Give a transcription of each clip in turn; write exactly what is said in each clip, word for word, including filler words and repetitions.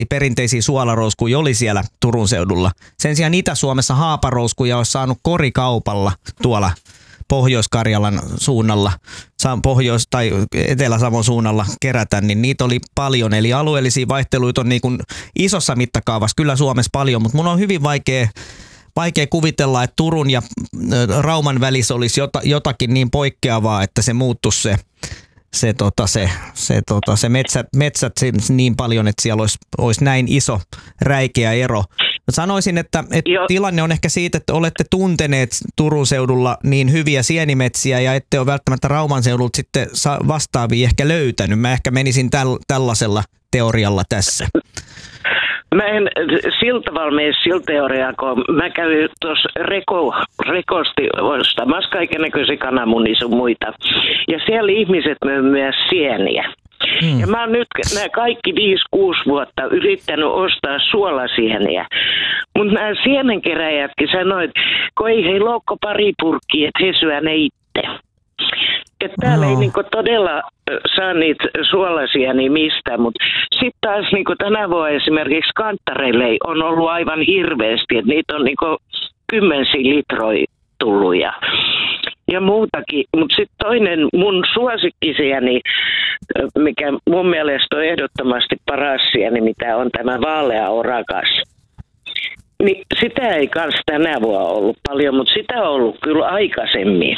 perinteisiä suolarouskuja oli siellä Turun seudulla. Sen sijaan Itä-Suomessa haaparouskuja olisi saanut korikaupalla tuolla Pohjois-Karjalan suunnalla, Pohjois- tai Etelä-Savon suunnalla kerätä, niin niitä oli paljon. Eli alueellisia vaihteluita on niin kuin isossa mittakaavassa kyllä Suomessa paljon, mutta mun on hyvin vaikea, vaikea kuvitella, että Turun ja Rauman välissä olisi jotakin niin poikkeavaa, että se muuttuisi se se, tota, se, se, tota, se metsät, metsät niin paljon, että siellä olisi, olisi näin iso räikeä ero. Sanoisin, että, että tilanne on ehkä siitä, että olette tunteneet Turun seudulla niin hyviä sienimetsiä ja ette ole välttämättä Rauman seudulta sitten vastaavia ehkä löytänyt. Mä ehkä menisin täl, tällaisella teorialla tässä. Mä en sillä tavalla mene sillä teoriaa, kun mä kävin tuossa reko, rekosti ostamassa kaikennäköisiä kananmunia sun muita. Ja siellä ihmiset myy myös sieniä. Hmm. Ja mä oon nyt nämä kaikki viisi kuusi vuotta yrittänyt ostaa suolasieniä. Mutta nämä sienenkeräjätkin sanoivat, että kun ei heillä ole pari purkkia, että he syö ne itse. Että täällä no. ei niinku todella saa niitä suolasieniä mistään, mutta sitten taas niinku tänä vuonna esimerkiksi kanttareille on ollut aivan hirveästi, että niitä on niinku kymmensiä litroja tullut ja, ja muutakin. Mutta sitten toinen mun suosikkisieni, mikä mun mielestä on ehdottomasti paras sieni, mitä on tämä vaalea orakas. Niin sitä ei kans tänä vuonna ollut paljon, mutta sitä on ollut kyllä aikaisemmin.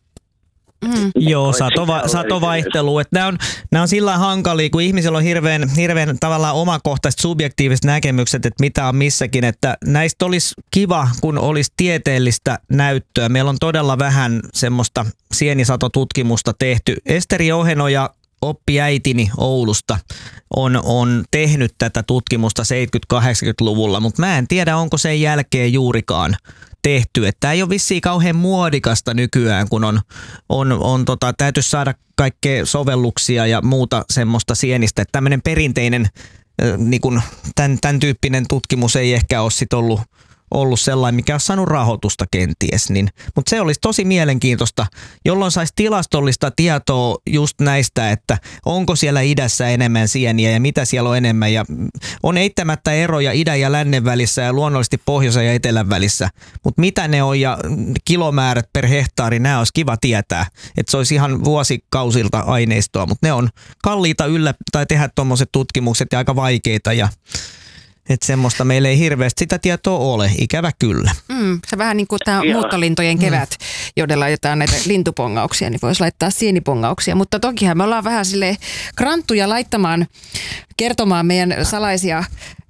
Mm. Joo, sato, satovaihtelu. Nämä on, nämä on sillä hankalia, kun ihmisillä on hirveän, hirveän tavallaan omakohtaiset subjektiiviset näkemykset, että mitä on missäkin. Että näistä olisi kiva, kun olisi tieteellistä näyttöä. Meillä on todella vähän semmoista sienisatotutkimusta tehty. Esteri Ohenoja, oppiäitini Oulusta, on, on tehnyt tätä tutkimusta seitsemänkymmentä-kahdeksankymmentäluvulla, mutta mä en tiedä, onko sen jälkeen juurikaan tehty. Että tämä ei ole vissiin kauhean muodikasta nykyään, kun on, on, on tota, täytyisi saada kaikkea sovelluksia ja muuta semmoista sienistä. Että tämmöinen perinteinen, äh, niin kun tämän, tämän tyyppinen tutkimus ei ehkä ole sit ollut, ollut sellainen, mikä olisi saanut rahoitusta kenties. Niin, mutta se olisi tosi mielenkiintoista, jolloin saisi tilastollista tietoa just näistä, että onko siellä idässä enemmän sieniä ja mitä siellä on enemmän. Ja on eittämättä eroja idän ja lännen välissä ja luonnollisesti pohjoisen ja etelän välissä. Mutta mitä ne on ja kilomäärät per hehtaari, nämä olisi kiva tietää. Että se olisi ihan vuosikausilta aineistoa, mutta ne on kalliita yllä tai tehdä tuommoiset tutkimukset ja aika vaikeita ja että semmoista meillä ei hirveästi sitä tietoa ole, ikävä kyllä. Mm, se vähän niin kuin tämä muuttolintojen kevät, mm. joiden laitetaan näitä lintupongauksia, niin voisi laittaa sienipongauksia. Mutta tokihan me ollaan vähän silleen kranttuja laittamaan, kertomaan meidän salaisia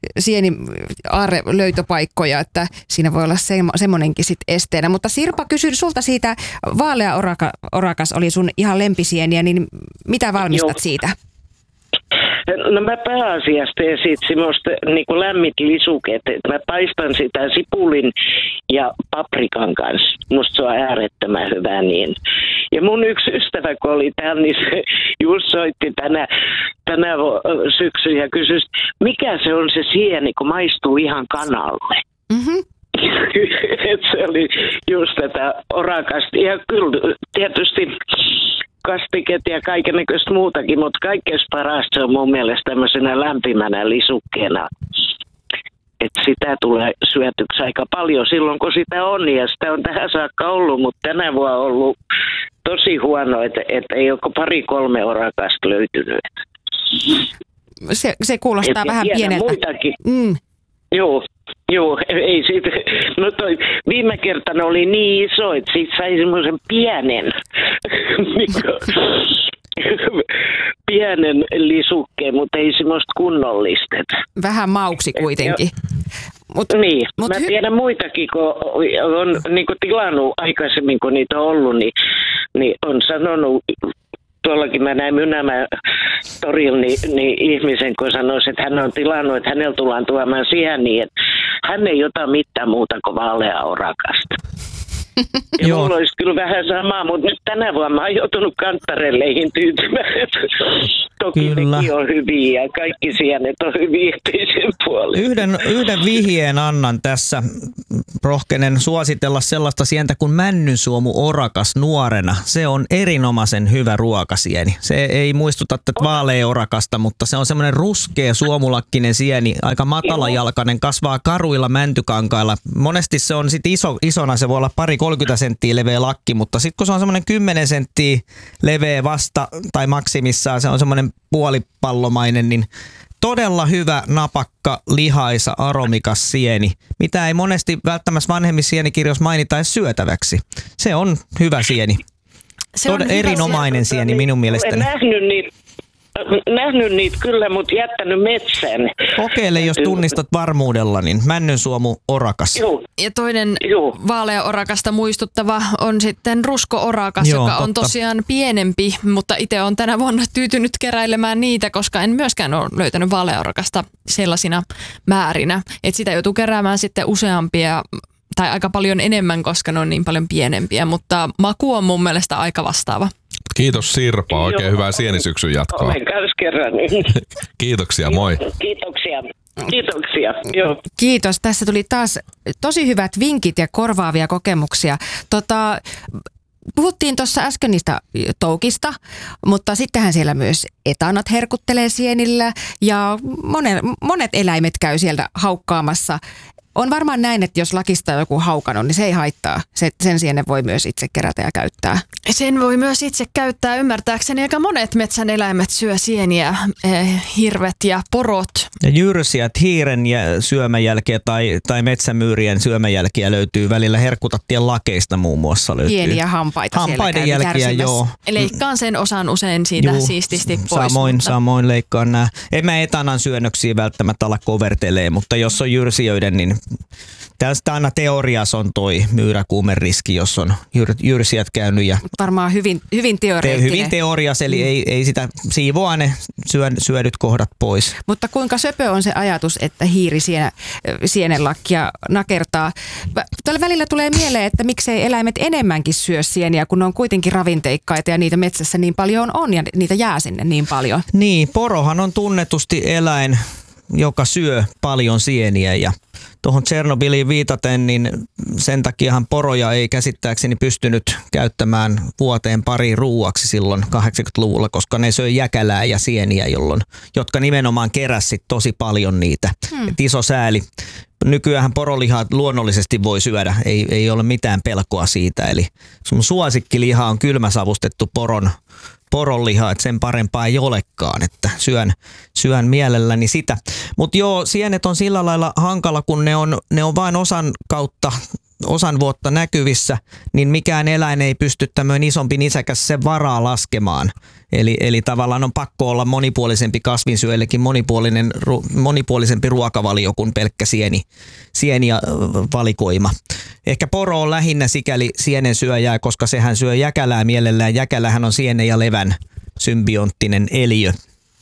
sieni-aarelöytöpaikkoja, että siinä voi olla semmoinenkin sitten esteenä. Mutta Sirpa, kysyn sulta siitä, vaalea oraka, orakas oli sun ihan lempisieniä, niin mitä valmistat Joo. siitä? No mä pääasiassa teen siitä semmoista niin kuin lämmit lisuket, että mä paistan sitä sipulin ja paprikan kanssa. Musta se on äärettömän hyvä niin. Ja mun yksi ystävä, kun oli täällä, niin se just soitti tänä, tänä syksyn ja kysyi, mikä se on se sieni, kun maistuu ihan kanalle. Mm-hmm. Että se oli just tätä orakasta. Ja kyllä tietysti kastiket ja kaikennäköistä muutakin, mutta kaikkein parasta se on mun mielestä tämmöisenä lämpimänä lisukkeena. Että sitä tulee syötyksi aika paljon silloin, kun sitä on, ja sitä on tähän saakka ollut, mutta tänä vuonna on ollut tosi huono, että, että ei ole pari-kolme orakasta löytynyt. Se, se kuulostaa et vähän pieneltä. Muitakin. Mm. Joo. Joo, ei siitä. No toi viime kertana oli niin iso, että siitä sai semmoisen pienen, pienen lisukkeen, mutta ei semmoista kunnollista. Vähän mauksi kuitenkin. Mut, niin, mut mä hy- tiedän muitakin, kun on niin kun tilannut aikaisemmin, kun niitä on ollut, niin, niin on sanonut, tuollakin mä näin Mynämään torilla niin, niin ihmisen, kun sanoisi, että hän on tilannut, että hänellä tullaan tuomaan sieniä, että hän ei ota mitään muuta kuin vaaleaa orakasta. Ja Joo. mulla olisi kyllä vähän samaa, mutta nyt tänä vuonna mä oon joutunut kantarelleihin tyytymään. Toki kyllä. Nekin on hyviä ja kaikki sienet on hyviä, ettei sen puoli. Yhden, yhden vihjeen annan tässä. Rohkenen suositella sellaista sientä kuin männynsuomu orakas nuorena. Se on erinomaisen hyvä ruokasieni. Se ei muistuta tätä vaalea orakasta, mutta se on semmoinen ruskea suomulakkinen sieni, aika matalajalkainen, kasvaa karuilla mäntykankailla. Monesti se on sit iso, isona, se voi olla pari kolmekymmentä senttiä leveä lakki, mutta sitten kun se on semmoinen kymmenen senttiä leveä vasta tai maksimissaan, se on semmoinen puolipallomainen, niin todella hyvä, napakka, lihaisa, aromikas sieni, mitä ei monesti välttämättä vanhemmissa sienikirjoissa mainita edes syötäväksi. Se on hyvä sieni. Se on Tod- erinomainen sieni, sieni minun mielestäni. En nähnyt niitä, nähnyt niitä kyllä, mutta jättänyt metsään. Kokeile, jos tunnistat varmuudella, niin männynsuomu orakas. Joo. Ja toinen Joo. vaalea orakasta muistuttava on sitten rusko-orakas, Joo, joka on totta. tosiaan pienempi, mutta itse olen tänä vuonna tyytynyt keräilemään niitä, koska en myöskään ole löytänyt vaalea orakasta sellaisina määrinä. Että sitä joutuu keräämään sitten useampia tai aika paljon enemmän, koska ne on niin paljon pienempiä, mutta maku on mun mielestä aika vastaava. Kiitos Sirpa, oikein Joo. hyvää sienisyksyn jatkoa. Olen kans kerran. Kiitoksia, moi. Kiitoksia. Kiitoksia. Joo. Kiitos. Tässä tuli taas tosi hyvät vinkit ja korvaavia kokemuksia. Tota, puhuttiin tuossa äsken niistä toukista, mutta sittenhän siellä myös etanat herkuttelee sienillä ja monet, monet eläimet käy sieltä haukkaamassa. On varmaan näin, että jos lakista on joku haukannut, niin se ei haittaa. Se, sen sienen voi myös itse kerätä ja käyttää. Sen voi myös itse käyttää ymmärtääkseni. Aika monet metsän eläimet syö sieniä, eh, hirvet ja porot. Ja jyrsijät, hiiren ja syömäjälkiä tai, tai metsämyyrien syömäjälkiä löytyy välillä herkkutattien lakeista muun muassa. Löytyy. Pieniä hampaita Hampaiden siellä jälkiä, joo. Leikkaan sen osan usein siitä Juu, siististi pois. Samoin, mutta... samoin leikkaan nämä. En mä etanan syönnöksiä välttämättä ala kovertelee, mutta jos on jyrsijöiden, niin tästä aina teoriassa on toi myyräkuumen riski, jos on jyr, jyrsijät käynyt. Ja Varmaan hyvin, hyvin te, teoreettinen. hyvin teoriassa, eli mm. ei, ei sitä siivoa ne syön, syödyt kohdat pois. Mutta kuinka söpö on se ajatus, että hiiri sienä, sienenlakkia nakertaa? Tällä välillä tulee mieleen, että miksei eläimet enemmänkin syö sieniä, kun ne on kuitenkin ravinteikkaita ja niitä metsässä niin paljon on ja niitä jää sinne niin paljon. Niin, porohan on tunnetusti eläin, joka syö paljon sieniä ja tuohon Tsernobyliin viitaten, niin sen takiahan poroja ei käsittääkseni pystynyt käyttämään vuoteen pari ruuaksi silloin kahdeksankymmentäluvulla, koska ne söi jäkälää ja sieniä, jolloin, jotka nimenomaan keräsi tosi paljon niitä. Hmm. Et iso sääli. Nykyään porolihaa luonnollisesti voi syödä, ei, ei ole mitään pelkoa siitä. Eli sun suosikkiliha on kylmäsavustettu poron poronliha, että sen parempaa ei olekaan, että syön, syön mielelläni sitä. Mutta joo, sienet on sillä lailla hankala, kun ne on, ne on vain osan kautta, osan vuotta näkyvissä, niin mikään eläin ei pysty tämmöinen isompi nisäkäs sen varaa laskemaan. Eli, eli tavallaan on pakko olla monipuolisempi kasvinsyöjillekin monipuolinen, ru, monipuolisempi ruokavalio kuin pelkkä sieni, sieni ja valikoima. Ehkä poro on lähinnä sikäli sienen syöjää, koska sehän syö jäkälää mielellään. Jäkälähän on sienen ja levän symbionttinen eliö.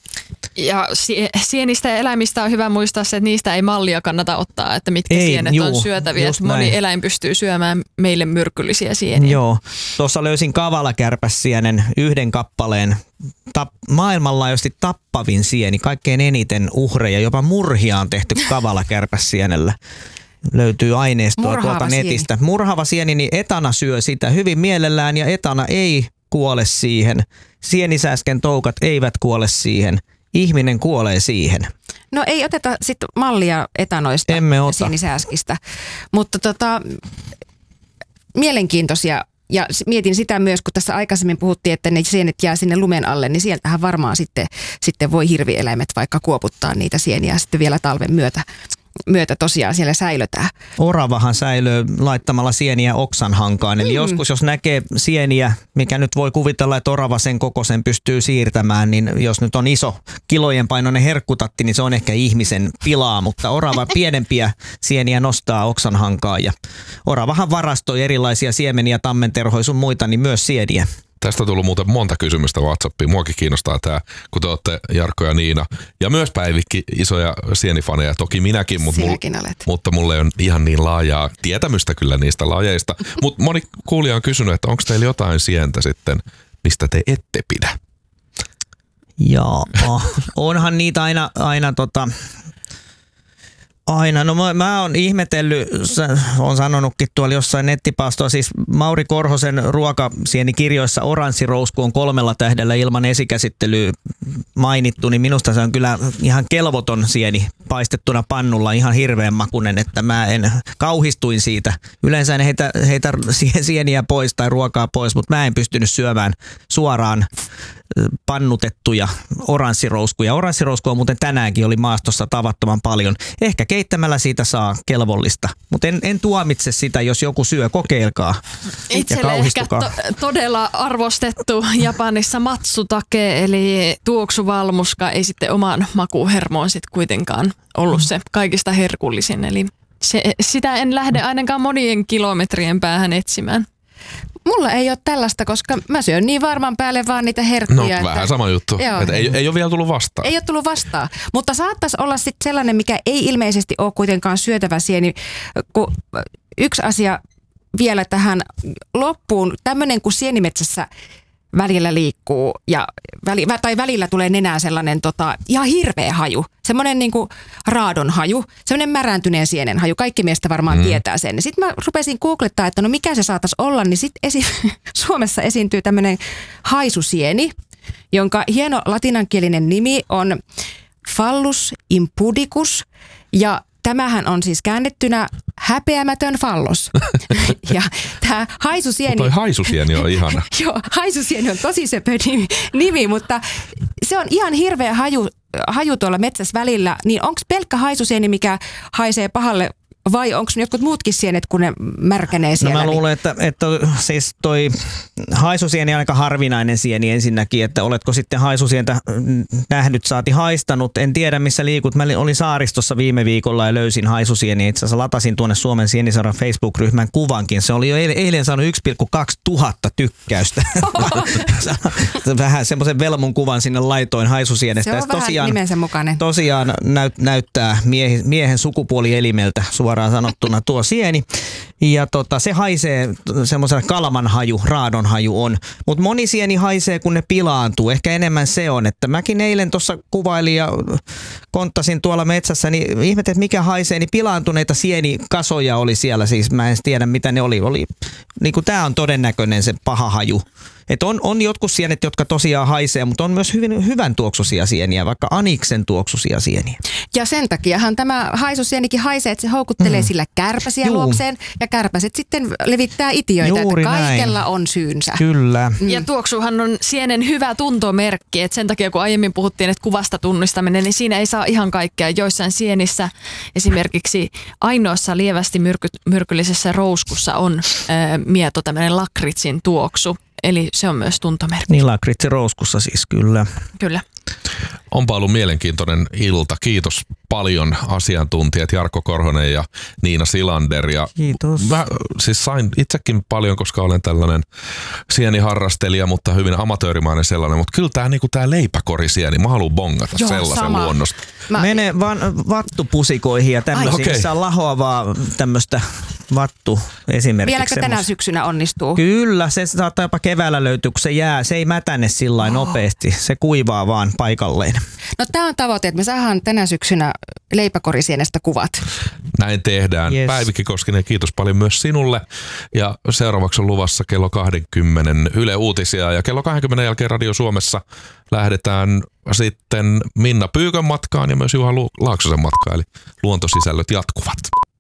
Ja sienistä ja eläimistä on hyvä muistaa se, että niistä ei mallia kannata ottaa, että mitkä ei, sienet juu, on syötäviä. Että moni näin. eläin pystyy syömään meille myrkyllisiä sieniä. Joo, tuossa löysin kavalakärpäsienen yhden kappaleen. Tap- maailmanlaajuisesti tappavin sieni, kaikkein eniten uhreja, jopa murhia on tehty kavalakärpäsienellä. Löytyy aineistoa Murhaava tuolta netistä. sieni. Murhaava sieni, niin etana syö sitä hyvin mielellään ja etana ei kuole siihen. Sienisäsken toukat eivät kuole siihen. Ihminen kuolee siihen. No ei oteta sitten mallia etanoista Emme ota. ja sienisääskistä, mutta tota, mielenkiintoisia. Ja mietin sitä myös, kun tässä aikaisemmin puhuttiin, että ne sienet jää sinne lumen alle, niin sieltähän varmaan sitten, sitten voi hirvieläimet vaikka kuoputtaa niitä sieniä sitten vielä talven myötä. myötä tosiaan siellä säilötään. Oravahan säilyy laittamalla sieniä oksanhankaan. Eli mm. joskus jos näkee sieniä, mikä nyt voi kuvitella, että orava sen kokoisen pystyy siirtämään, niin jos nyt on iso kilojen painoinen herkkutatti, niin se on ehkä ihmisen pilaa, mutta orava pienempiä sieniä nostaa oksanhankaan. Ja oravahan varastoi erilaisia siemeniä, tammenterhoja sun muita, niin myös sieniä. Tästä on tullut muuten monta kysymystä WhatsAppiin. Muakin kiinnostaa tämä, kun te olette Jarkko ja Niina ja myös Päivikki isoja sienifaneja. Toki minäkin, mutta, mul, mutta mulla ei ole ihan niin laajaa tietämystä kyllä niistä lajeista. Mutta moni kuulija on kysynyt, että onko teillä jotain sientä sitten, mistä te ette pidä? Joo, onhan niitä aina, aina tota... Aina. No mä, mä oon ihmetellyt, on sanonutkin tuolla jossain nettipaastoa, siis Mauri Korhosen ruokasienikirjoissa oranssirousku on kolmella tähdellä ilman esikäsittelyä mainittu, niin minusta se on kyllä ihan kelvoton sieni paistettuna pannulla, ihan hirveän makunen, että mä en kauhistuin siitä. Yleensä en heitä, heitä sieniä pois tai ruokaa pois, mutta mä en pystynyt syömään suoraan pannutettuja oranssirouskuja. Oranssirouskua muuten tänäänkin oli maastossa tavattoman paljon. Ehkä keittämällä siitä saa kelvollista, mutta en, en tuomitse sitä, jos joku syö. Kokeilkaa Itselle ehkä to- todella arvostettu Japanissa matsutake, eli tuoksuvalmuska ei sitten omaan makuhermoon sit kuitenkaan ollut se kaikista herkullisin. Eli se, sitä en lähde ainakaan monien kilometrien päähän etsimään. Mulla ei ole tällaista, koska mä syön niin varman päälle vaan niitä herkkuja. No vähän sama juttu, että ei, ei ole vielä tullut vastaan. Ei ole tullut vastaan, mutta saattaisi olla sitten sellainen, mikä ei ilmeisesti ole kuitenkaan syötävä sieni. Kun yksi asia vielä tähän loppuun, tämmöinen kuin sienimetsässä välillä liikkuu ja väli, tai välillä tulee nenään sellainen tota, ihan hirveä haju. Semmoinen niinku raadon haju, semmoinen märääntyneen sienen haju. Kaikki meistä varmaan mm. tietää sen. Sitten mä rupesin googlettaa, että no mikä se saattaisi olla, niin sitten esi- Suomessa esiintyy tämmöinen haisusieni, jonka hieno latinankielinen nimi on Phallus impudicus ja tämähän on siis käännettynä häpeämätön fallos. Ja tämä haisusieni... Toi haisusieni on ihana. Joo, haisusieni on tosi söpö nimi, nimi, mutta se on ihan hirveä haju, haju tuolla metsässä välillä. Niin onko pelkkä haisusieni, mikä haisee pahalle, vai onko jotkut muutkin sienet, kun ne märkänee siellä? No mä luulen, että, että siis toi haisusieni on aika harvinainen sieni ensinnäkin, että oletko sitten haisusientä nähnyt, saati haistanut. En tiedä, missä liikut. Mä olin saaristossa viime viikolla ja löysin haisusieni. Itse asiassa latasin tuonne Suomen Sieniseuran Facebook-ryhmän kuvankin. Se oli jo eilen, eilen saanut yksi pilkku kaksi tuhatta tykkäystä. Vähän semmoisen velmun kuvan sinne laitoin haisusienestä. Se on vähän tosiaan, nimensä mukainen. Tosiaan näyt, näyttää miehen, miehen sukupuolielimeltä suoraan sanottuna tuo sieni. Ja tota, se haisee semmoisena kalmanhaju, raadonhaju on. Mutta moni sieni haisee, kun ne pilaantuu. Ehkä enemmän se on. Että mäkin eilen tuossa kuvailin ja konttasin tuolla metsässä, niin ihmetin, että mikä haisee, niin pilaantuneita sienikasoja oli siellä. Siis mä en tiedä, mitä ne oli. oli niin kuin tää on todennäköinen se paha haju. Et on, on jotkut sienet, jotka tosiaan haisee, mutta on myös hyvin, hyvän tuoksuisia sieniä, vaikka aniksen tuoksuisia sieniä. Ja sen takiahan tämä haisusienikin haisee, että se houkuttelee mm. sillä kärpäsiä Juu. luokseen ja kärpäset sitten levittää itiöitä, Juuri että kaikella näin. On syynsä. Kyllä. Mm. Ja tuoksuhan on sienen hyvä tuntomerkki, että sen takia kun aiemmin puhuttiin, että kuvasta tunnistaminen, niin siinä ei saa ihan kaikkea. Joissain sienissä esimerkiksi ainoassa lievästi myrky, myrkyllisessä rouskussa on ää, mieto tämmöinen lakritsin tuoksu. Eli se on myös tuntomerkki. Niin lakritsirouskussa siis, kyllä. Kyllä. Onpa ollut mielenkiintoinen ilta. Kiitos paljon asiantuntijat Jarkko Korhonen ja Niina Silander. Ja Kiitos. Mä siis sain itsekin paljon, koska olen tällainen sieniharrastelija, mutta hyvin amatöörimainen sellainen. Mutta kyllä tämä niinku leipäkorisieni, mä haluan bongata Joo, sellaisen sama. luonnosta. Mä... Mene vaan vattupusikoihin ja tämmöisiin, okay. missä on lahoavaa tämmöistä vattu esimerkiksi. Vieläkö tänä semmos... syksynä onnistuu? Kyllä, se saattaa jopa keväällä löytyä, kun se jää. Se ei mätäne sillain oh. nopeasti, se kuivaa vaan paikalleen. No tämä on tavoite, että me saadaan tänä syksynä leipäkorisienestä kuvat. Näin tehdään. Yes. Päivikki Koskinen, kiitos paljon myös sinulle. Ja seuraavaksi on luvassa kello kaksikymmentä Yle Uutisia ja kello kaksikymmentä jälkeen Radio Suomessa lähdetään sitten Minna Pyykön matkaan ja myös Juha Laaksosen matkaan, eli luontosisällöt jatkuvat.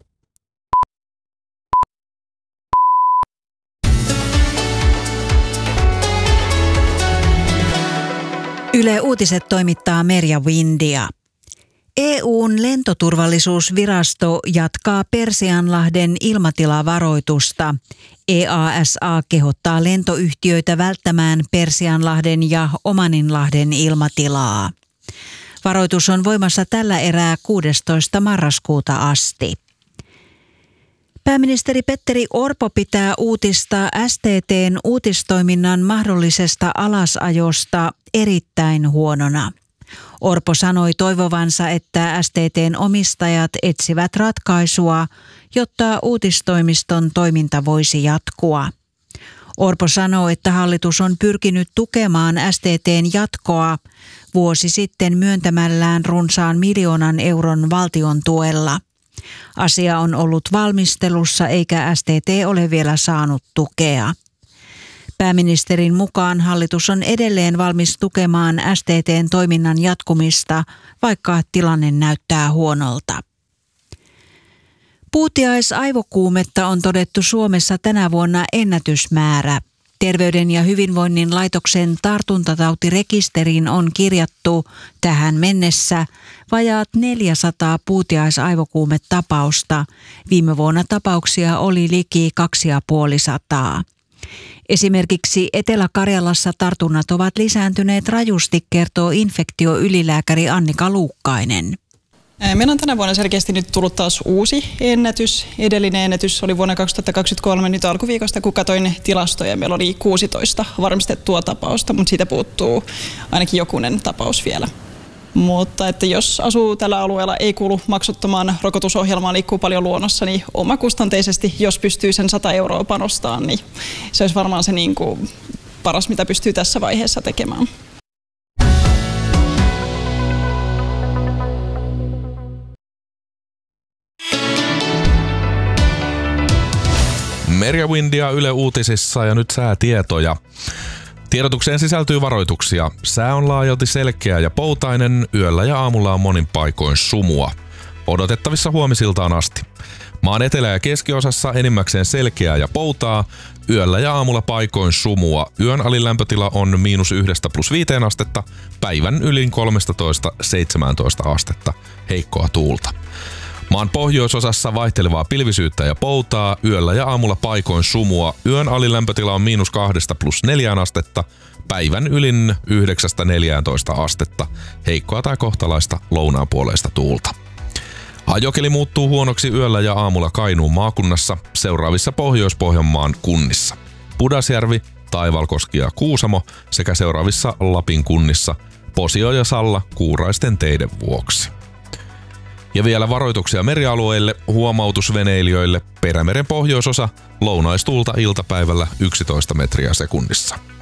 Yle Uutiset toimittaa Merja Windia. E U:n lentoturvallisuusvirasto jatkaa Persianlahden ilmatilavaroitusta. E A S A kehottaa lentoyhtiöitä välttämään Persianlahden ja Omaninlahden ilmatilaa. Varoitus on voimassa tällä erää kuudestoista marraskuuta asti. Pääministeri Petteri Orpo pitää uutista S T T:n uutistoiminnan mahdollisesta alasajosta erittäin huonona. Orpo sanoi toivovansa, että S T T:n omistajat etsivät ratkaisua, jotta uutistoimiston toiminta voisi jatkua. Orpo sanoi, että hallitus on pyrkinyt tukemaan S T T:n jatkoa vuosi sitten myöntämällään runsaan miljoonan euron valtion tuella. Asia on ollut valmistelussa eikä S T T ole vielä saanut tukea. Pääministerin mukaan hallitus on edelleen valmis tukemaan S T T:n toiminnan jatkumista, vaikka tilanne näyttää huonolta. Puutiaisaivokuumetta on todettu Suomessa tänä vuonna ennätysmäärä. Terveyden ja hyvinvoinnin laitoksen tartuntatautirekisteriin on kirjattu tähän mennessä vajaat neljäsataa puutiaisaivokuumetapausta. Viime vuonna tapauksia oli liki kaksisataaviisikymmentä. Esimerkiksi Etelä-Karjalassa tartunnat ovat lisääntyneet rajusti, kertoo infektioylilääkäri Annika Luukkainen. Meillä on tänä vuonna selkeästi nyt tullut taas uusi ennätys. Edellinen ennätys oli vuonna kaksituhattakaksikymmentäkolme, nyt alkuviikosta, kun katsoin tilastoja. Meillä oli kuusitoista varmistettua tapausta, mutta siitä puuttuu ainakin jokunen tapaus vielä. Mutta että jos asuu tällä alueella, ei kuulu maksuttomaan rokotusohjelmaan, liikkuu paljon luonnossa, niin omakustanteisesti, jos pystyy sen sata euroa panostamaan, niin se olisi varmaan se niin kuin paras, mitä pystyy tässä vaiheessa tekemään. Merja Windia Yle Uutisissa ja nyt säätietoja. Tiedotukseen sisältyy varoituksia. Sää on laajalti selkeä ja poutainen, yöllä ja aamulla on monin paikoin sumua. Odotettavissa huomisiltaan asti. Maan etelä- ja keskiosassa enimmäkseen selkeää ja poutaa, yöllä ja aamulla paikoin sumua. Yön alilämpötila on miinus yhdestä plus viiteen astetta, päivän ylin kolmetoista seitsemäntoista astetta, heikkoa tuulta. Maan pohjoisosassa vaihtelevaa pilvisyyttä ja poutaa, yöllä ja aamulla paikoin sumua. Yön alilämpötila on miinus kahdesta plus neljään astetta, päivän ylin yhdeksästä neljääntoista astetta, heikkoa tai kohtalaista lounaanpuoleista tuulta. Ajokeli muuttuu huonoksi yöllä ja aamulla Kainuun maakunnassa seuraavissa Pohjois-Pohjanmaan kunnissa. Pudasjärvi, Taivalkoski ja Kuusamo sekä seuraavissa Lapin kunnissa Posio ja Salla kuuraisten teiden vuoksi. Ja vielä varoituksia merialueille, huomautus veneilijöille, Perämeren pohjoisosa, lounaistuulta iltapäivällä yksitoista metriä sekunnissa.